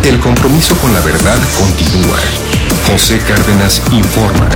El compromiso con la verdad continúa. José Cárdenas informa.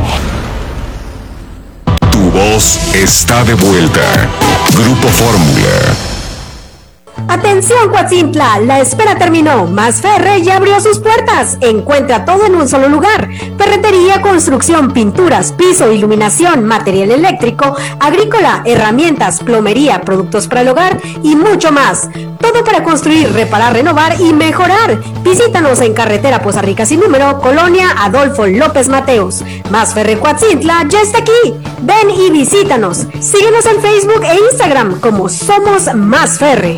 Tu voz está de vuelta. Grupo Fórmula. Atención Coatzintla, la espera terminó. Más Ferre ya abrió sus puertas. Encuentra todo en un solo lugar: ferretería, construcción, pinturas, piso, iluminación, material eléctrico, agrícola, herramientas, plomería, productos para el hogar y mucho más. Todo para construir, reparar, renovar y mejorar. Visítanos en carretera Poza Rica sin número, Colonia Adolfo López Mateos. Más Ferre Coatzintla ya está aquí. Ven y visítanos. Síguenos en Facebook e Instagram como Somos Más Ferre.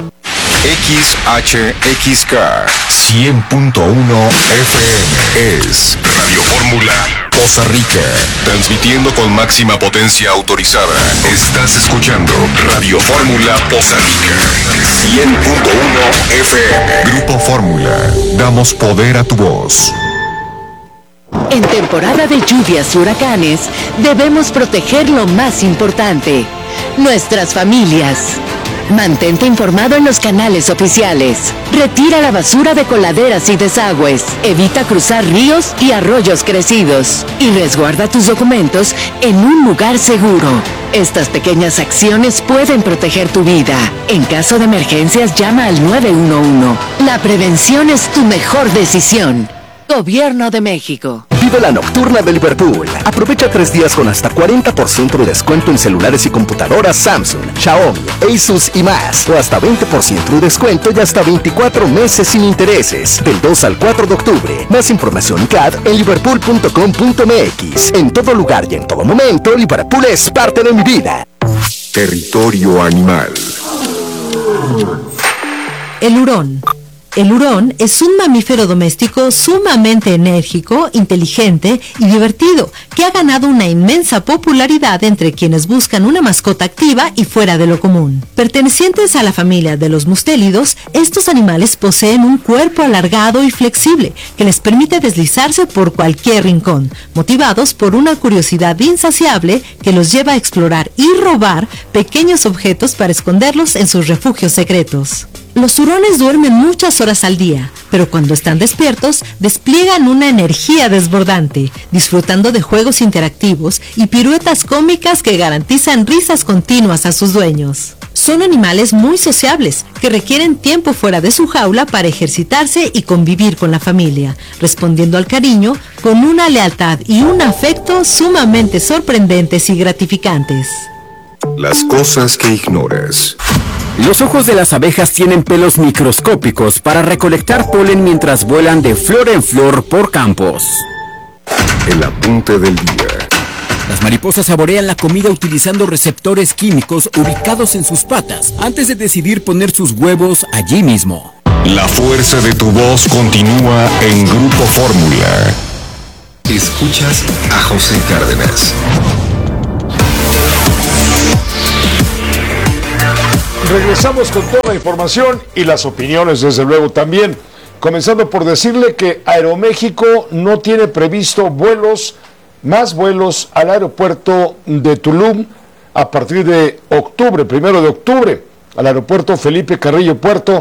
XHXK 100.1 FM es Radio Fórmula Poza Rica, transmitiendo con máxima potencia autorizada. Estás escuchando Radio Fórmula Poza Rica 100.1 FM. Grupo Fórmula, damos poder a tu voz. En temporada de lluvias y huracanes, debemos proteger lo más importante: nuestras familias. Mantente informado en los canales oficiales. Retira la basura de coladeras y desagües. Evita cruzar ríos y arroyos crecidos. Y resguarda tus documentos en un lugar seguro. Estas pequeñas acciones pueden proteger tu vida. En caso de emergencias, llama al 911. La prevención es tu mejor decisión. Gobierno de México. Vive la nocturna de Liverpool. Aprovecha 3 días con hasta 40% de descuento en celulares y computadoras Samsung, Xiaomi, Asus y más. O hasta 20% de descuento y hasta 24 meses sin intereses. Del 2 al 4 de octubre. Más información y CAD en liverpool.com.mx. En todo lugar y en todo momento, Liverpool es parte de mi vida. Territorio animal. El hurón. El hurón es un mamífero doméstico sumamente enérgico, inteligente y divertido, que ha ganado una inmensa popularidad entre quienes buscan una mascota activa y fuera de lo común. Pertenecientes a la familia de los mustélidos, estos animales poseen un cuerpo alargado y flexible que les permite deslizarse por cualquier rincón, motivados por una curiosidad insaciable que los lleva a explorar y robar pequeños objetos para esconderlos en sus refugios secretos. Los hurones duermen muchas horas al día, pero cuando están despiertos despliegan una energía desbordante, disfrutando de juegos interactivos y piruetas cómicas que garantizan risas continuas a sus dueños. Son animales muy sociables, que requieren tiempo fuera de su jaula para ejercitarse y convivir con la familia, respondiendo al cariño con una lealtad y un afecto sumamente sorprendentes y gratificantes. Las cosas que ignoras. Los ojos de las abejas tienen pelos microscópicos para recolectar polen mientras vuelan de flor en flor por campos. El apunte del día. Las mariposas saborean la comida utilizando receptores químicos ubicados en sus patas antes de decidir poner sus huevos allí mismo. La fuerza de tu voz continúa en Grupo Fórmula. Escuchas a José Cárdenas. Regresamos con toda la información y las opiniones, desde luego, también. Comenzando por decirle que Aeroméxico no tiene previsto más vuelos al aeropuerto de Tulum a partir de octubre, 1 de octubre, al aeropuerto Felipe Carrillo Puerto.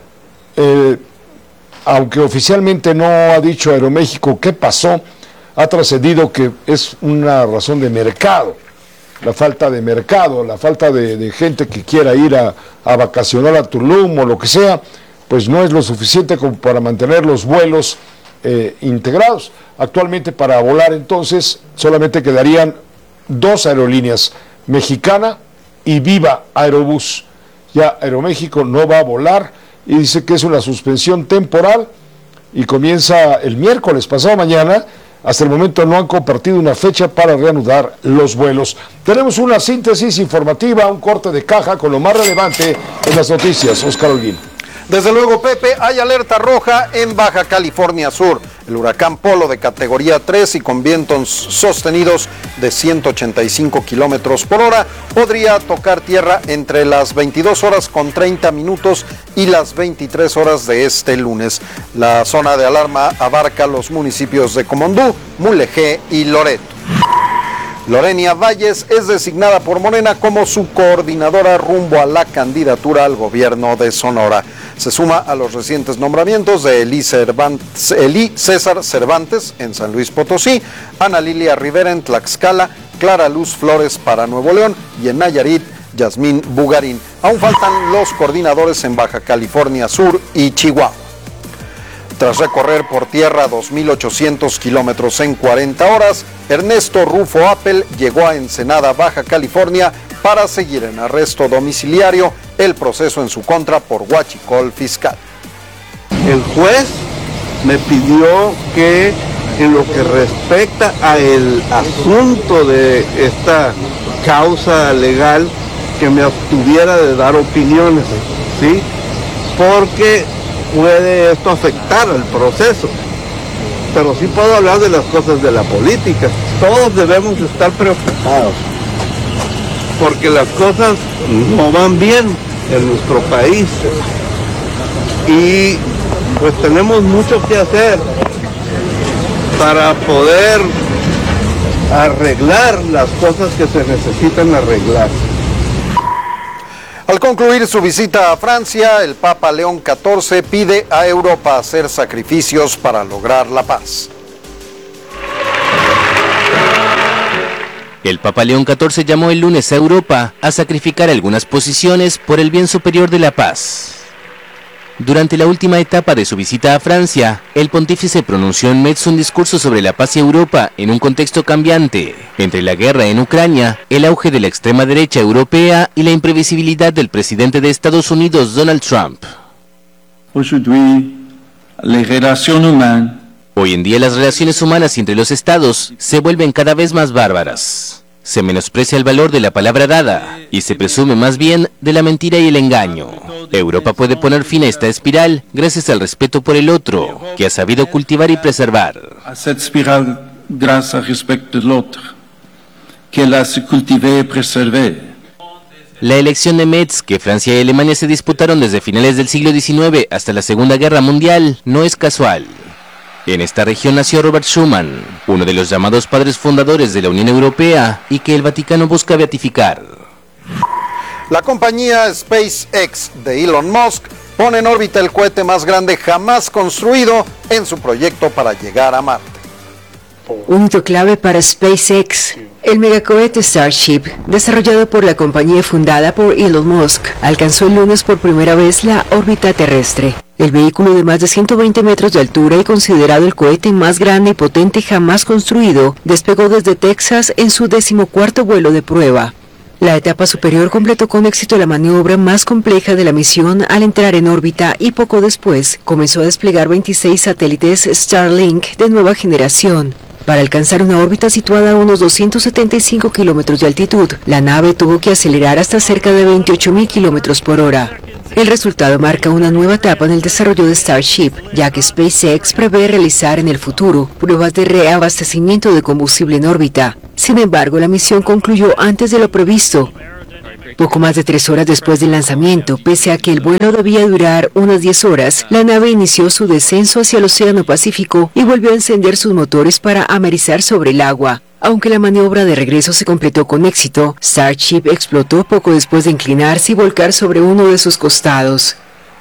Aunque oficialmente no ha dicho Aeroméxico qué pasó, ha trascendido que es una razón de mercado. La falta de mercado, la falta de gente que quiera ir a vacacionar a Tulum o lo que sea, pues no es lo suficiente como para mantener los vuelos integrados. Actualmente para volar entonces solamente quedarían 2 aerolíneas, Mexicana y Viva Aerobús. Ya Aeroméxico no va a volar y dice que es una suspensión temporal y comienza el miércoles, pasado mañana. Hasta el momento no han compartido una fecha para reanudar los vuelos. Tenemos una síntesis informativa, un corte de caja con lo más relevante en las noticias. Oscar Holguín. Desde luego, Pepe, hay alerta roja en Baja California Sur. El huracán Polo de categoría 3 y con vientos sostenidos de 185 kilómetros por hora podría tocar tierra entre las 22 horas con 30 minutos y las 23 horas de este lunes. La zona de alarma abarca los municipios de Comondú, Mulegé y Loreto. Lorenia Valles es designada por Morena como su coordinadora rumbo a la candidatura al gobierno de Sonora. Se suma a los recientes nombramientos de Elí César Cervantes en San Luis Potosí, Ana Lilia Rivera en Tlaxcala, Clara Luz Flores para Nuevo León y en Nayarit, Yasmín Bugarín. Aún faltan los coordinadores en Baja California Sur y Chihuahua. Tras recorrer por tierra 2.800 kilómetros en 40 horas, Ernesto Rufo Appel llegó a Ensenada, Baja California, para seguir en arresto domiciliario el proceso en su contra por huachicol fiscal. El juez me pidió que en lo que respecta a el asunto de esta causa legal, que me abstuviera de dar opiniones, ¿sí? Porque puede esto afectar al proceso, pero sí puedo hablar de las cosas de la política. Todos debemos estar preocupados, porque las cosas no van bien en nuestro país, y pues tenemos mucho que hacer para poder arreglar las cosas que se necesitan arreglar. Al concluir su visita a Francia, el Papa León XIV pide a Europa hacer sacrificios para lograr la paz. El Papa León XIV llamó el lunes a Europa a sacrificar algunas posiciones por el bien superior de la paz. Durante la última etapa de su visita a Francia, el pontífice pronunció en Metz un discurso sobre la paz y Europa en un contexto cambiante, entre la guerra en Ucrania, el auge de la extrema derecha europea y la imprevisibilidad del presidente de Estados Unidos, Donald Trump. Hoy en día las relaciones humanas entre los estados se vuelven cada vez más bárbaras. Se menosprecia el valor de la palabra dada y se presume más bien de la mentira y el engaño. Europa puede poner fin a esta espiral gracias al respeto por el otro, que ha sabido cultivar y preservar. La elección de Metz, que Francia y Alemania se disputaron desde finales del siglo XIX hasta la Segunda Guerra Mundial, no es casual. En esta región nació Robert Schuman, uno de los llamados padres fundadores de la Unión Europea y que el Vaticano busca beatificar. La compañía SpaceX de Elon Musk pone en órbita el cohete más grande jamás construido en su proyecto para llegar a Marte. Un hito clave para SpaceX. El megacohete Starship, desarrollado por la compañía fundada por Elon Musk, alcanzó el lunes por primera vez la órbita terrestre. El vehículo de más de 120 metros de altura y considerado el cohete más grande y potente jamás construido, despegó desde Texas en su 14º vuelo de prueba. La etapa superior completó con éxito la maniobra más compleja de la misión al entrar en órbita y poco después comenzó a desplegar 26 satélites Starlink de nueva generación. Para alcanzar una órbita situada a unos 275 kilómetros de altitud, la nave tuvo que acelerar hasta cerca de 28.000 kilómetros por hora. El resultado marca una nueva etapa en el desarrollo de Starship, ya que SpaceX prevé realizar en el futuro pruebas de reabastecimiento de combustible en órbita. Sin embargo, la misión concluyó antes de lo previsto. Poco más de 3 horas después del lanzamiento, pese a que el vuelo debía durar unas 10 horas, la nave inició su descenso hacia el Océano Pacífico y volvió a encender sus motores para amerizar sobre el agua. Aunque la maniobra de regreso se completó con éxito, Starship explotó poco después de inclinarse y volcar sobre uno de sus costados.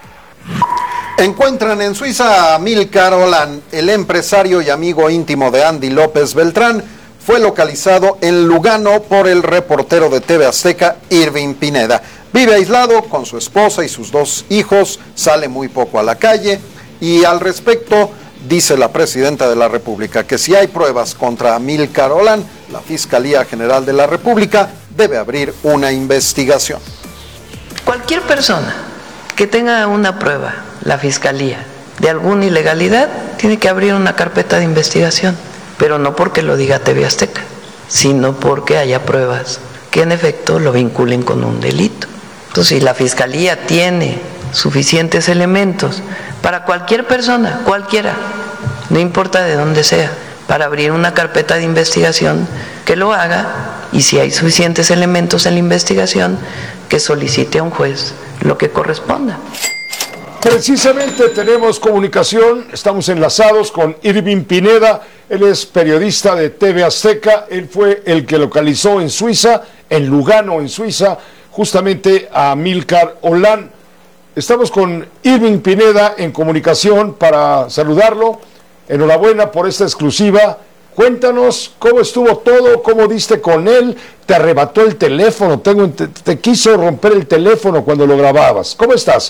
Encuentran en Suiza a Amílcar Olan, el empresario y amigo íntimo de Andy López Beltrán. Fue localizado en Lugano por el reportero de TV Azteca, Irving Pineda. Vive aislado con su esposa y sus 2 hijos, sale muy poco a la calle y al respecto dice la presidenta de la República que si hay pruebas contra Amílcar Olan, la Fiscalía General de la República debe abrir una investigación. Cualquier persona que tenga una prueba, la Fiscalía, de alguna ilegalidad, tiene que abrir una carpeta de investigación. Pero no porque lo diga TV Azteca, sino porque haya pruebas que en efecto lo vinculen con un delito. Entonces, si la Fiscalía tiene suficientes elementos para cualquier persona, cualquiera, no importa de dónde sea, para abrir una carpeta de investigación, que lo haga, y si hay suficientes elementos en la investigación, que solicite a un juez lo que corresponda. Precisamente tenemos comunicación, estamos enlazados con Irving Pineda, él es periodista de TV Azteca, él fue el que localizó en Suiza, en Lugano, en Suiza, justamente a Amílcar Olán. Estamos con Irving Pineda en comunicación para saludarlo. Enhorabuena por esta exclusiva. Cuéntanos cómo estuvo todo, cómo diste con él, te arrebató el teléfono, te quiso romper el teléfono cuando lo grababas. ¿Cómo estás?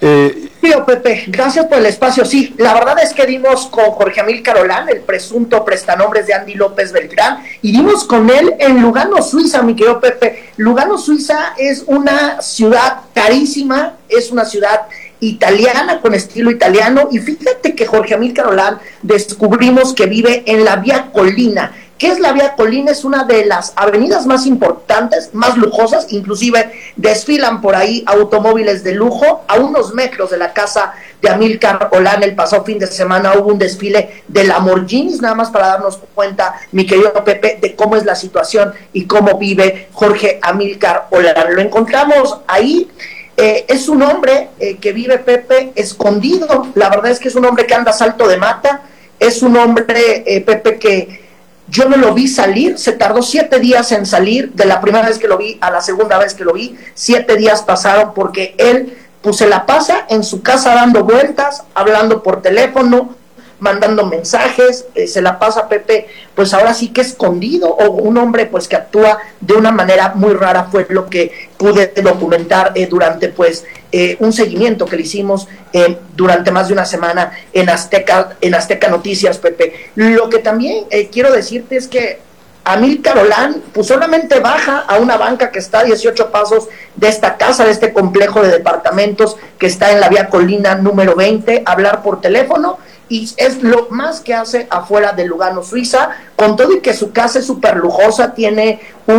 Tío Pepe, gracias por el espacio. Sí, la verdad es que dimos con Jorge Amílcar Olán, el presunto prestanombres de Andy López Beltrán, y dimos con él en Lugano, Suiza, mi querido Pepe. Lugano, Suiza es una ciudad carísima, es una ciudad italiana, con estilo italiano, y fíjate que Jorge Amílcar Olán descubrimos que vive en la Vía Colina. ¿Qué es la Vía Colina? Es una de las avenidas más importantes, más lujosas, inclusive desfilan por ahí automóviles de lujo. A unos metros de la casa de Amílcar Olán, el pasado fin de semana hubo un desfile de Lamborghinis, nada más para darnos cuenta, mi querido Pepe, de cómo es la situación y cómo vive Jorge Amílcar Olán. Lo encontramos ahí. Es un hombre que vive, Pepe, escondido. La verdad es que es un hombre que anda a salto de mata. Es un hombre, Pepe, que yo no lo vi salir. Se tardó 7 días en salir. De la primera vez que lo vi a la segunda vez que lo vi, 7 días pasaron, porque él pues se la pasa en su casa dando vueltas, hablando por teléfono, mandando mensajes, se la pasa, Pepe, pues ahora sí que escondido, o un hombre pues que actúa de una manera muy rara. Fue lo que pude documentar durante pues un seguimiento que le hicimos durante más de una semana en Azteca Noticias, Pepe. Lo que también quiero decirte es que Amílcar Olán pues solamente baja a una banca que está a 18 pasos de esta casa, de este complejo de departamentos que está en la Vía Colina número 20, a hablar por teléfono, y es lo más que hace afuera de Lugano, Suiza, con todo y que su casa es súper lujosa. Tiene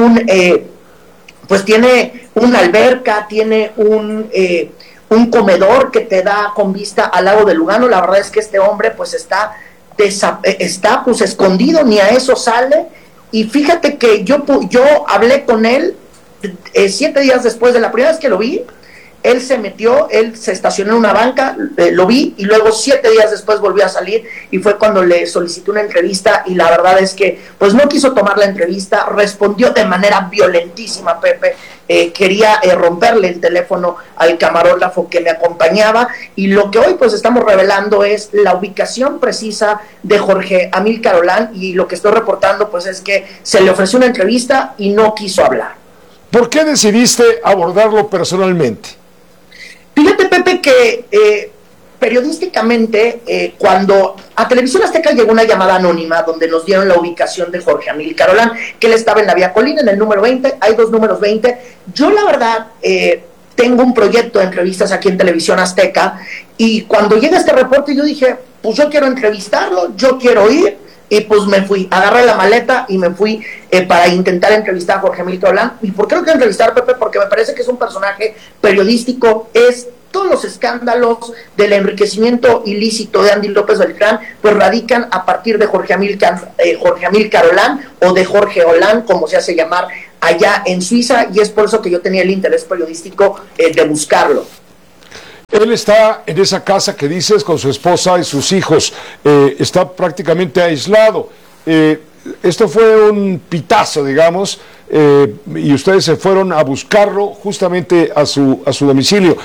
tiene una alberca, tiene un comedor que te da con vista al lago de Lugano. La verdad es que este hombre pues está pues escondido, ni a eso sale. Y fíjate que yo hablé con él 7 días después de la primera vez que lo vi. Él se estacionó en una banca, lo vi, y luego 7 días después volvió a salir, y fue cuando le solicité una entrevista, y la verdad es que pues no quiso tomar la entrevista, respondió de manera violentísima, Pepe. Quería romperle el teléfono al camarógrafo que me acompañaba, y lo que hoy pues estamos revelando es la ubicación precisa de Jorge Amílcar Olán, y lo que estoy reportando pues es que se le ofreció una entrevista y no quiso hablar. ¿Por qué decidiste abordarlo personalmente? Fíjate, Pepe, que periodísticamente, cuando a Televisión Azteca llegó una llamada anónima donde nos dieron la ubicación de Jorge Amílcar Olán, que él estaba en la Vía Colina, en el número 20, hay 2 números 20. Yo, la verdad, tengo un proyecto de entrevistas aquí en Televisión Azteca, y cuando llega este reporte yo dije, pues yo quiero entrevistarlo, yo quiero ir. Y pues me fui, agarré la maleta y me fui para intentar entrevistar a Jorge Amílcar Olán. ¿Y por qué lo quiero entrevistar, Pepe? Porque me parece que es un personaje periodístico. Todos los escándalos del enriquecimiento ilícito de Andy López Beltrán pues radican a partir de Jorge Amílcar Olán, o de Jorge Olán, como se hace llamar allá en Suiza, y es por eso que yo tenía el interés periodístico de buscarlo. Él está en esa casa que dices con su esposa y sus hijos, está prácticamente aislado. Esto fue un pitazo, digamos, y ustedes se fueron a buscarlo justamente a su domicilio.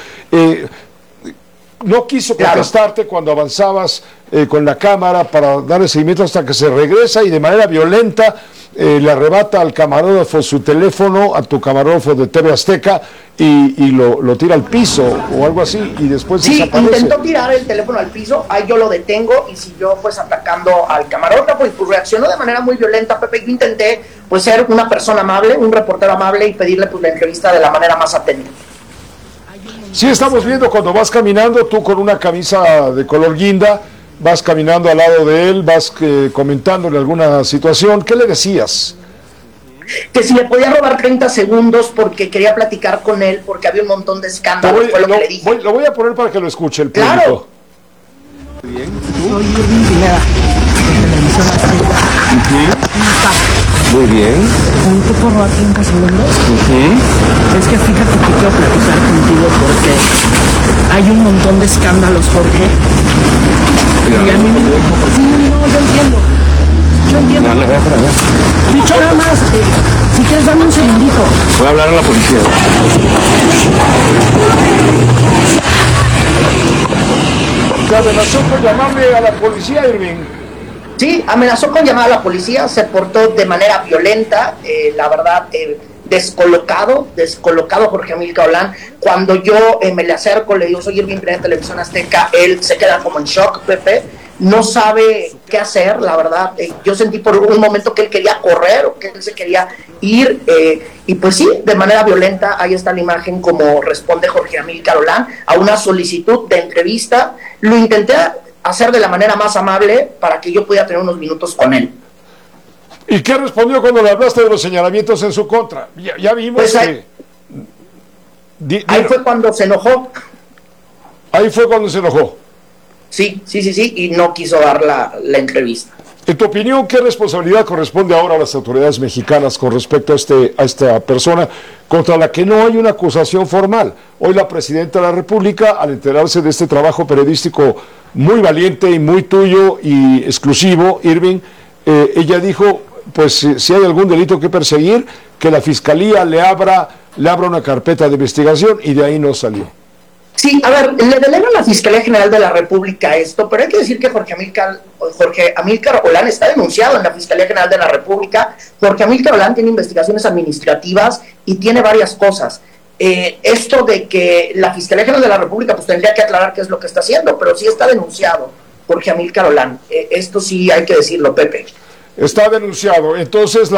No quiso contestarte cuando avanzabas con la cámara para darle seguimiento hasta que se regresa, y de manera violenta le arrebata al camarógrafo su teléfono, a tu camarógrafo de TV Azteca, y lo tira al piso o algo así, y después desaparece. Sí, intentó tirar el teléfono al piso, ahí yo lo detengo y siguió pues atacando al camarógrafo, y pues reaccionó de manera muy violenta, Pepe. Yo intenté pues ser una persona amable, un reportero amable, y pedirle pues la entrevista de la manera más atenta. Sí, estamos viendo cuando vas caminando, tú con una camisa de color guinda, vas caminando al lado de él, vas comentándole alguna situación. ¿Qué le decías? Que si le podía robar 30 segundos porque quería platicar con él, porque había un montón de escándalos, fue lo que le dije. Lo voy a poner para que lo escuche el público. Claro. Bien. Soy Irving Pineda, de Televisión Azteca. Muy bien. Un poco aquí en Casemundos. Es que fíjate que quiero platicar contigo porque hay un montón de escándalos, Jorge. Y a mí me... Sí, no, yo entiendo. Dale, voy a para allá. Dicho nada más, si quieres dame un segundito. Voy a hablar a la policía. ¿Te amenazó con llamarle a la policía, Irving? Sí, amenazó con llamar a la policía, se portó de manera violenta, la verdad, descolocado Jorge Emil Carolán. Cuando yo me le acerco, le digo, soy Irving Pineda de Televisión Azteca, él se queda como en shock, Pepe, no sabe qué hacer, la verdad. Yo sentí por un momento que él quería correr o que él se quería ir, y pues sí, de manera violenta. Ahí está la imagen como responde Jorge Emil Carolán a una solicitud de entrevista. Lo intenté hacer de la manera más amable para que yo pudiera tener unos minutos con él. ¿Y qué respondió cuando le hablaste de los señalamientos en su contra? Ya vimos pues ahí, que... ahí fue cuando se enojó. Ahí fue cuando se enojó. Sí, y no quiso dar la entrevista. En tu opinión, ¿qué responsabilidad corresponde ahora a las autoridades mexicanas con respecto a esta persona contra la que no hay una acusación formal? Hoy la presidenta de la República, al enterarse de este trabajo periodístico muy valiente y muy tuyo y exclusivo, Irving, ella dijo, pues si hay algún delito que perseguir, que la Fiscalía le abra una carpeta de investigación, y de ahí no salió. Sí, a ver, le delega a la Fiscalía General de la República esto, pero hay que decir que Jorge Amílcar Olán está denunciado en la Fiscalía General de la República. Jorge Amílcar Olán tiene investigaciones administrativas y tiene varias cosas. Esto de que la Fiscalía General de la República pues tendría que aclarar qué es lo que está haciendo, pero sí está denunciado Jorge Amílcar Olán. Esto sí hay que decirlo, Pepe. Está denunciado. Entonces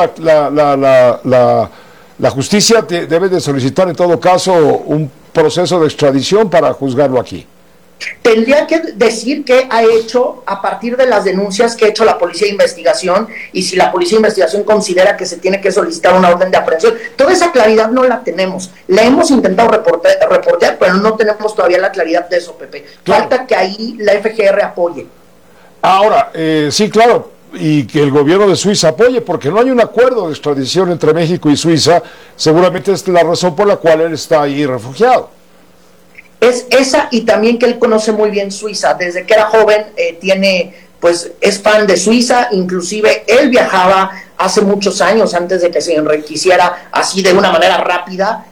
la justicia debe de solicitar en todo caso un proceso de extradición para juzgarlo aquí. Tendría que decir qué ha hecho a partir de las denuncias que ha hecho la Policía de Investigación, y si la Policía de Investigación considera que se tiene que solicitar una orden de aprehensión. Toda esa claridad no la tenemos. La hemos intentado reportear, pero no tenemos todavía la claridad de eso, Pepe. Claro. Falta que ahí la FGR apoye. Ahora, sí, claro, y que el gobierno de Suiza apoye, porque no hay un acuerdo de extradición entre México y Suiza. Seguramente es la razón por la cual él está ahí refugiado. Es esa, y también que él conoce muy bien Suiza. Desde que era joven es fan de Suiza. Inclusive él viajaba hace muchos años, antes de que se enriqueciera así de una manera rápida,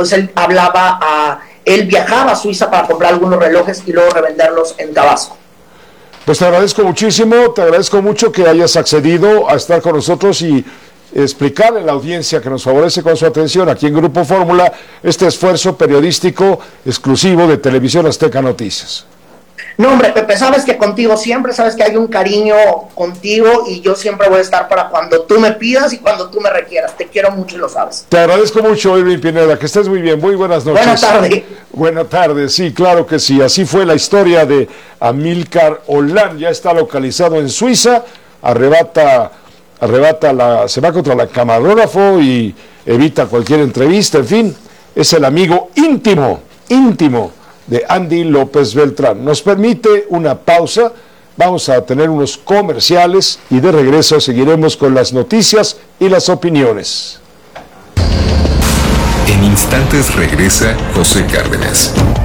él viajaba a Suiza para comprar algunos relojes y luego revenderlos en Tabasco. Pues te agradezco muchísimo, te agradezco mucho que hayas accedido a estar con nosotros y explicarle a la audiencia que nos favorece con su atención aquí en Grupo Fórmula este esfuerzo periodístico exclusivo de Televisión Azteca Noticias. No, hombre, Pepe, sabes que contigo siempre, sabes que hay un cariño contigo, y yo siempre voy a estar para cuando tú me pidas y cuando tú me requieras. Te quiero mucho y lo sabes. Te agradezco mucho, Irving Pineda, que estés muy bien. Muy buenas noches. Buenas tardes. Buenas tardes, sí, claro que sí. Así fue la historia de Amílcar Olán. Ya está localizado en Suiza, se va contra la camarógrafo y evita cualquier entrevista. En fin, es el amigo íntimo de Andy López Beltrán. Nos permite una pausa, vamos a tener unos comerciales y de regreso seguiremos con las noticias y las opiniones. En instantes regresa José Cárdenas.